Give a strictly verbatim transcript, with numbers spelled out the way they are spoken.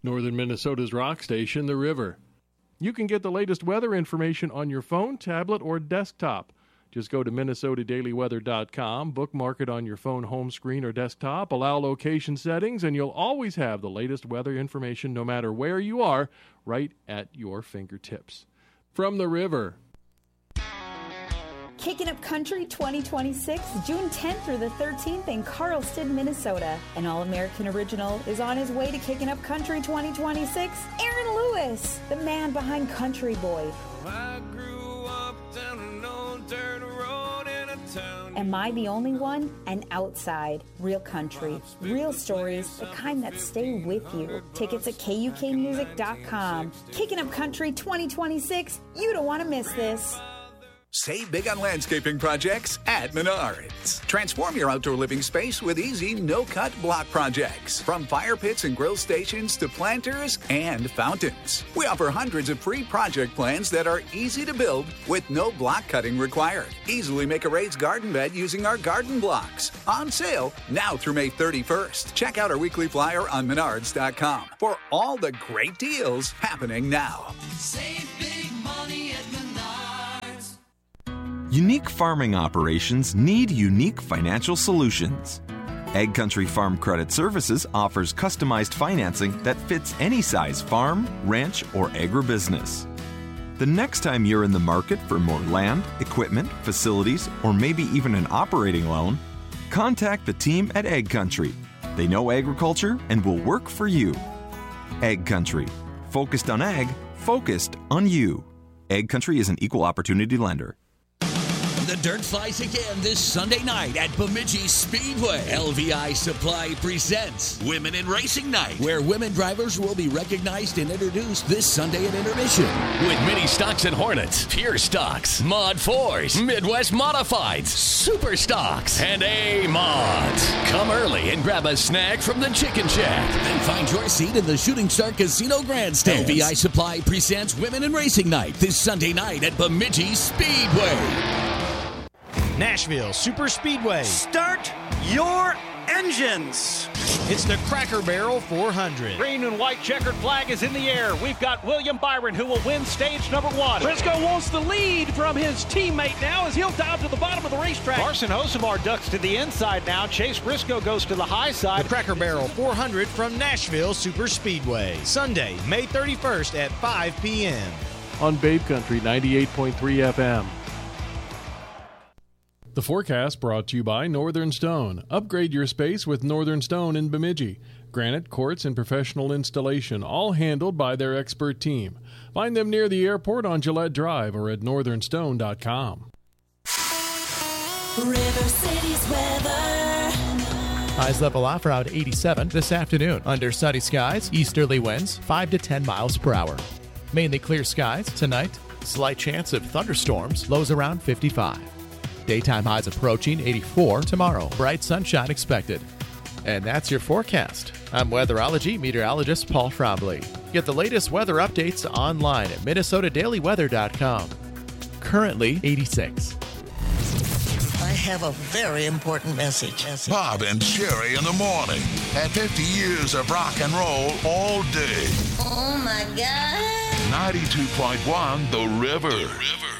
Northern Minnesota's rock station, The River. You can get the latest weather information on your phone, tablet, or desktop. Just go to Minnesota Daily Weather dot com, bookmark it on your phone home screen or desktop, allow location settings, and you'll always have the latest weather information no matter where you are, right at your fingertips. From The River. Kicking Up Country twenty twenty-six, June tenth through the thirteenth in Carlston, Minnesota. An All-American original is on his way to Kicking Up Country twenty twenty-six. Aaron Lewis, the man behind Country Boy. I grew up down an old dirt road in a town. Am I the Only One? And Outside. Real country. Real stories, the kind that stay with you. Tickets at K U K music dot com. Kicking Up Country twenty twenty-six. You don't want to miss this. Save big on landscaping projects at Menards. Transform your outdoor living space with easy, no-cut block projects. From fire pits and grill stations to planters and fountains. We offer hundreds of free project plans that are easy to build with no block cutting required. Easily make a raised garden bed using our garden blocks. On sale now through May thirty-first. Check out our weekly flyer on Menards dot com for all the great deals happening now. Save big money at Menards. Unique farming operations need unique financial solutions. Egg Country Farm Credit Services offers customized financing that fits any size farm, ranch, or agribusiness. The next time you're in the market for more land, equipment, facilities, or maybe even an operating loan, contact the team at Egg Country. They know agriculture and will work for you. Egg Country. Focused on ag, focused on you. Egg Country is an equal opportunity lender. The dirt flies again this Sunday night at Bemidji Speedway. L V I Supply presents Women in Racing Night, where women drivers will be recognized and introduced this Sunday at intermission. With Mini Stocks and Hornets, Pure Stocks, Mod fours, Midwest Modifieds, Super Stocks, and A-Mods. Come early and grab a snack from the Chicken Shack. Then find your seat in the Shooting Star Casino Grandstand. L V I Supply presents Women in Racing Night this Sunday night at Bemidji Speedway. Nashville Super Speedway. Start your engines. It's the Cracker Barrel four hundred. Green and white checkered flag is in the air. We've got William Byron who will win stage number one. Briscoe wants the lead from his teammate now as he'll dive to the bottom of the racetrack. Carson Hosemar ducks to the inside now. Chase Briscoe goes to the high side. The Cracker Barrel four hundred from Nashville Super Speedway. Sunday, May thirty-first at five p.m. On Babe Country ninety-eight point three F M. The forecast brought to you by Northern Stone. Upgrade your space with Northern Stone in Bemidji. Granite, quartz, and professional installation, all handled by their expert team. Find them near the airport on Gillette Drive or at northern stone dot com. River City's weather. Highs level off around eighty-seven this afternoon. Under sunny skies, easterly winds five to ten miles per hour. Mainly clear skies tonight. Slight chance of thunderstorms, lows around fifty-five. Daytime highs approaching eighty-four tomorrow. Bright sunshine expected. And that's your forecast. I'm weatherology meteorologist Paul Frombley. Get the latest weather updates online at Minnesota Daily Weather dot com. Currently eighty-six. I have a very important message. Bob and Sherry in the morning. At fifty years of rock and roll all day. Oh my God. ninety-two point one The River. The River.